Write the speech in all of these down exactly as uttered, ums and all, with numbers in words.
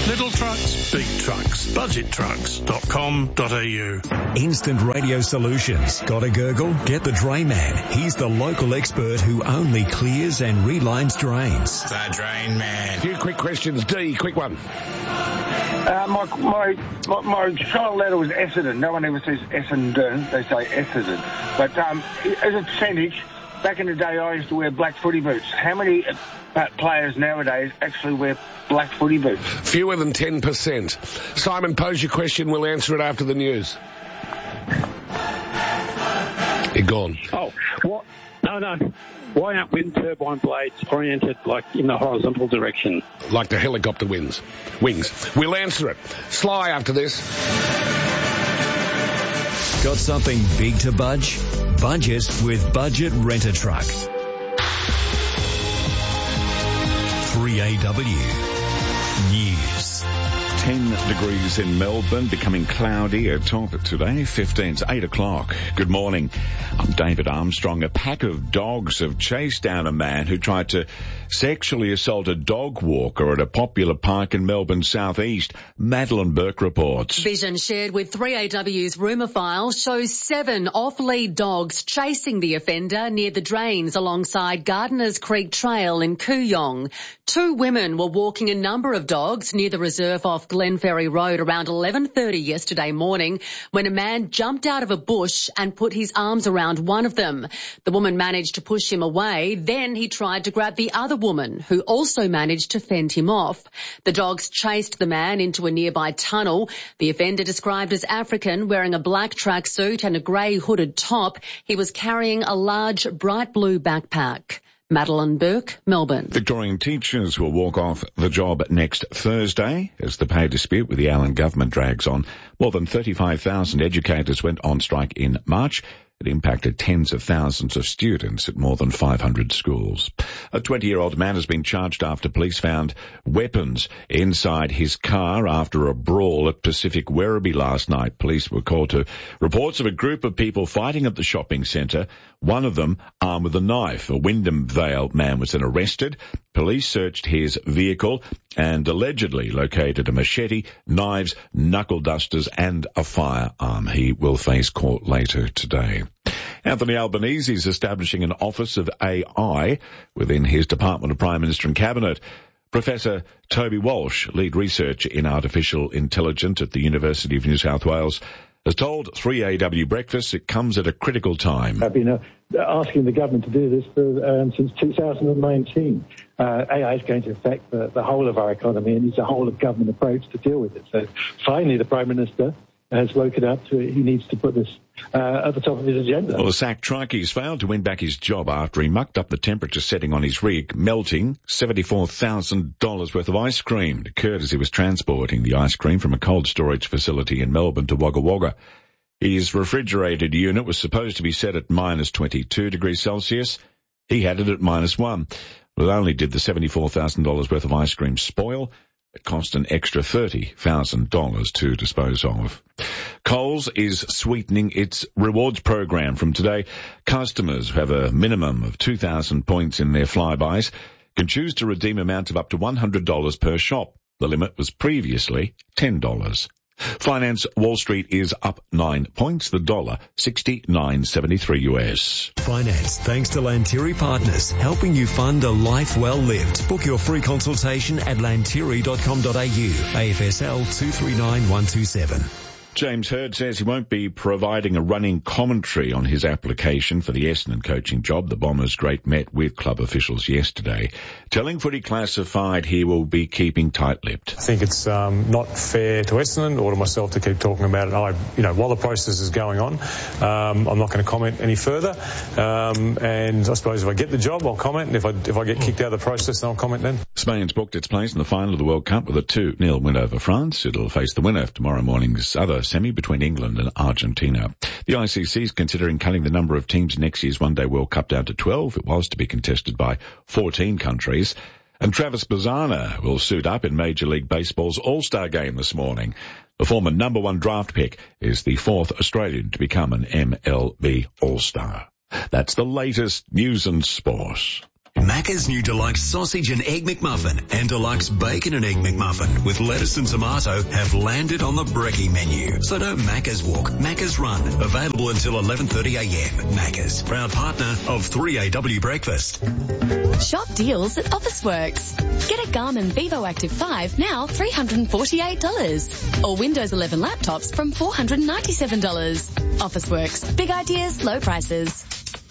Little trucks, big trucks. budget trucks dot com dot a u. Instant Radio Solutions. Got a gurgle? Get the Drain Man. He's the local expert who only clears and relines drains. The Drain Man. Few quick questions. D, quick one. Uh, my, my my my child letter was Essendon. No one ever says Essendon. They say Essendon. But um, as a percentage, back in the day, I used to wear black footy boots. How many uh, players nowadays actually wear black footy boots? Fewer than ten percent. Simon, pose your question. We'll answer it after the news. You're gone. Oh, what? No, no. Why aren't wind turbine blades oriented like in the horizontal direction? Like the helicopter wings. Wings. We'll answer it. Sly after this. Got something big to budge? Budget with Budget Rent-A-Truck. three A W News. ten degrees in Melbourne, becoming cloudy at top today, fifteen to eight o'clock. Good morning. I'm David Armstrong. A pack of dogs have chased down a man who tried to sexually assault a dog walker at a popular park in Melbourne's southeast. Madeline Burke reports. Vision shared with three A W's rumour file shows seven off-lead dogs chasing the offender near the drains alongside Gardeners Creek Trail in Kooyong. Two women were walking a number of dogs near the reserve off Glenferrie Road around eleven thirty yesterday morning when a man jumped out of a bush and put his arms around one of them. The woman managed to push him away. Then he tried to grab the other woman, who also managed to fend him off. The dogs chased the man into a nearby tunnel. The offender, described as African, wearing a black tracksuit and a grey hooded top. He was carrying a large bright blue backpack. Madeline Burke, Melbourne. Victorian teachers will walk off the job next Thursday as the pay dispute with the Allen government drags on. More than thirty-five thousand educators went on strike in March. It impacted tens of thousands of students at more than five hundred schools. A twenty-year-old man has been charged after police found weapons inside his car after a brawl at Pacific Werribee last night. Police were called to reports of a group of people fighting at the shopping centre, one of them armed with a knife. A Wyndham Vale man was then arrested. Police searched his vehicle and allegedly located a machete, knives, knuckle dusters and a firearm. He will face court later today. Anthony Albanese is establishing an Office of A I within his Department of Prime Minister and Cabinet. Professor Toby Walsh, lead researcher in artificial intelligence at the University of New South Wales, has told three A W Breakfast it comes at a critical time. I've been uh, asking the government to do this for, um, since two thousand nineteen. Uh, A I is going to affect the, the whole of our economy and it's a whole of government approach to deal with it. So finally the Prime Minister has woken up to it. He needs to put this uh, at the top of his agenda. Well, the sacked truckies failed to win back his job after he mucked up the temperature setting on his rig, melting seventy-four thousand dollars worth of ice cream. It occurred as he was transporting the ice cream from a cold storage facility in Melbourne to Wagga Wagga. His refrigerated unit was supposed to be set at minus twenty-two degrees Celsius. He had it at minus one. Not only did the seventy-four thousand dollars worth of ice cream spoil, it cost an extra thirty thousand dollars to dispose of. Coles is sweetening its rewards program. From today, customers who have a minimum of two thousand points in their flybys can choose to redeem amounts of up to one hundred dollars per shop. The limit was previously ten dollars. Finance Wall Street is up nine points. The dollar, sixty-nine seventy-three U S. Finance, thanks to Lantiri Partners, helping you fund a life well lived. Book your free consultation at lantiri dot com dot a u. A F S L two three nine one two seven. James Hird says he won't be providing a running commentary on his application for the Essendon coaching job. The Bombers great met with club officials yesterday, telling Footy Classified he will be keeping tight-lipped. I think it's um, not fair to Essendon or to myself to keep talking about it. I, you know, while the process is going on, um, I'm not going to comment any further. Um, and I suppose if I get the job, I'll comment. And if I if I get kicked out of the process, then I'll comment then. Spain's booked its place in the final of the World Cup with a two nil win over France. It'll face the winner of tomorrow morning's other semi between England and Argentina. The I C C is considering cutting the number of teams in next year's One-Day World Cup down to twelve. It was to be contested by fourteen countries. And Travis Bazzana will suit up in Major League Baseball's All-Star game this morning. The former number one draft pick is the fourth Australian to become an M L B All-Star. That's the latest news and sport. Macca's new Deluxe Sausage and Egg McMuffin and Deluxe Bacon and Egg McMuffin with lettuce and tomato have landed on the brekkie menu. So don't Macca's walk, Macca's run. Available until eleven thirty a m. Macca's, proud partner of three A W Breakfast. Shop deals at Officeworks. Get a Garmin Vivo Active five now three hundred forty-eight dollars. Or Windows eleven laptops from four hundred ninety-seven dollars. Officeworks. Big ideas, low prices.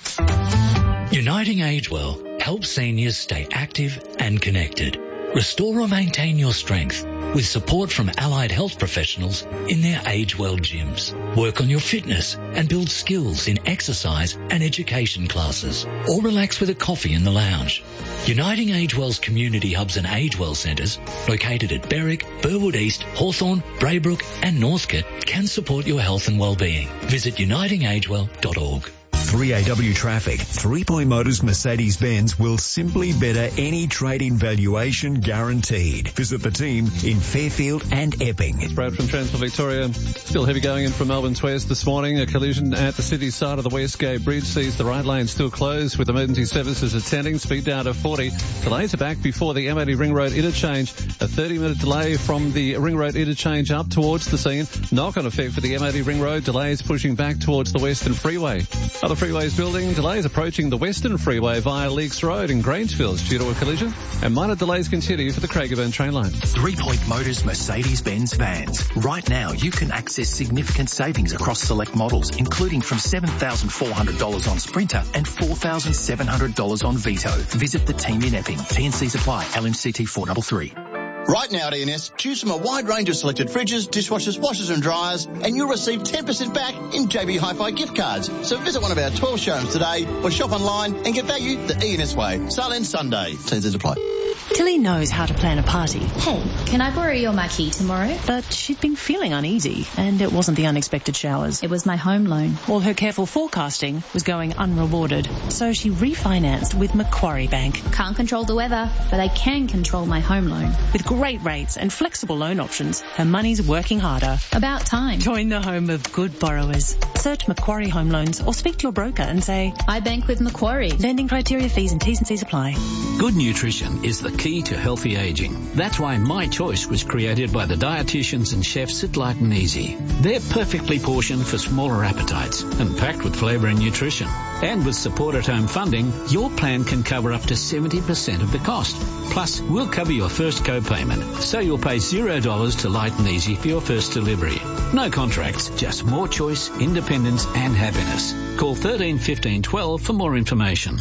Uniting Age Well helps seniors stay active and connected. Restore or maintain your strength with support from allied health professionals in their Age Well gyms. Work on your fitness and build skills in exercise and education classes, or relax with a coffee in the lounge. Uniting Age Well's community hubs and Age Well centres, located at Berwick, Burwood East, Hawthorn, Braybrook and Northcote, can support your health and well-being. Visit uniting age well dot org. three A W Traffic. Three Point Motors Mercedes-Benz will simply better any trade-in valuation guaranteed. Visit the team in Fairfield and Epping. It's Brad from Transfer Victoria. Still heavy going in from Melbourne's west this morning. A collision at the city side of the Westgate Bridge sees the right lane still closed with emergency services attending. Speed down to forty. Delays are back before the M eighty Ring Road interchange. A thirty minute delay from the Ring Road interchange up towards the scene. Knock-on effect for the M eighty Ring Road. Delays pushing back towards the Western Freeway. Other freeways building. Delays approaching the Western Freeway via Leaks Road in Grangefields due to a collision. And minor delays continue for the Craigieburn train line. Three Point Motors Mercedes-Benz vans. Right now, you can access significant savings across select models, including from seven thousand four hundred dollars on Sprinter and four thousand seven hundred dollars on Vito. Visit the team in Epping. T and C supply. L M C T four three three. Right now at E N S, choose from a wide range of selected fridges, dishwashers, washers and dryers, and you'll receive ten percent back in J B Hi-Fi gift cards. So visit one of our twelve showrooms today or shop online and get value the E N S way. Sale ends Sunday. T and C apply. Tilly knows how to plan a party. Hey, can I borrow your marquee tomorrow? But she'd been feeling uneasy, and it wasn't the unexpected showers. It was my home loan. All her careful forecasting was going unrewarded, so she refinanced with Macquarie Bank. Can't control the weather, but I can control my home loan. With great rates and flexible loan options, her money's working harder. About time. Join the home of good borrowers. Search Macquarie Home Loans or speak to your broker and say, I bank with Macquarie. Lending criteria, fees and T's and C's apply. Good nutrition is the key to healthy aging. That's why My Choice was created by the dietitians and chefs at Light and Easy. They're perfectly portioned for smaller appetites and packed with flavour and nutrition. And with support at home funding, your plan can cover up to seventy percent of the cost. Plus, we'll cover your first co-payment, so you'll pay zero dollars to Light and Easy for your first delivery. No contracts, just more choice, independence and happiness. Call thirteen fifteen twelve for more information.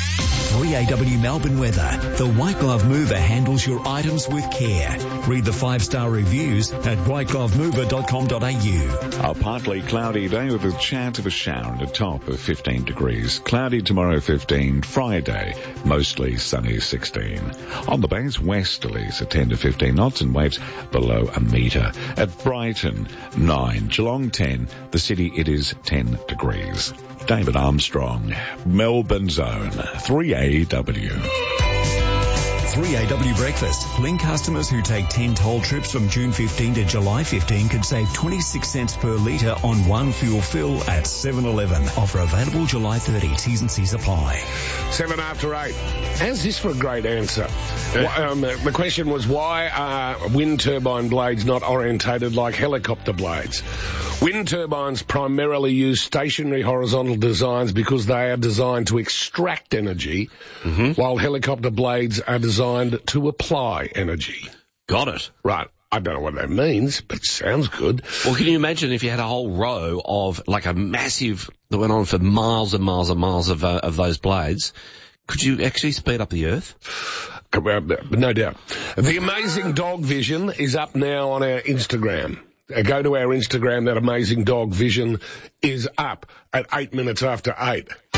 three A W Melbourne weather. The White Glove Mover handles your items with care. Read the five-star reviews at white glove mover dot com dot a u. A partly cloudy day with a chance of a shower and a top of fifteen degrees. Cloudy tomorrow fifteen. Friday, mostly sunny sixteen. On the bays, westerlies at ten to fifteen knots and waves below a metre. At Brighton, nine. Geelong, ten. The city, it is ten degrees. David Armstrong, Melbourne Zone, three A W. three A W Breakfast. Link customers who take ten toll trips from June fifteenth to July fifteenth could save twenty-six cents per litre on one fuel fill at seven eleven. Offer available July thirtieth. T's and C's apply. Seven after eight. How's this for a great answer? Yeah. Um, the question was, why are wind turbine blades not orientated like helicopter blades? Wind turbines primarily use stationary horizontal designs because they are designed to extract energy, mm-hmm. while helicopter blades are designed to apply energy. Got it. Right. I don't know what that means, but it sounds good. Well, can you imagine if you had a whole row of, like a massive, that went on for miles and miles and miles of, uh, of those blades? Could you actually speed up the Earth? No doubt. The Amazing Dog Vision is up now on our Instagram. Go to our Instagram. That Amazing Dog Vision is up at eight minutes after eight.